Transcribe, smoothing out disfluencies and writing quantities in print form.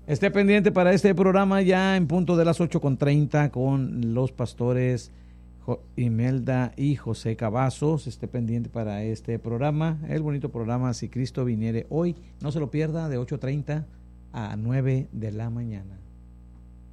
Esté pendiente para este programa ya en punto de las 8:30 con los pastores Imelda y José Cavazos. Esté pendiente para este programa, el bonito programa Si Cristo Viniere Hoy. No se lo pierda, de 8:30 a 9 de la mañana.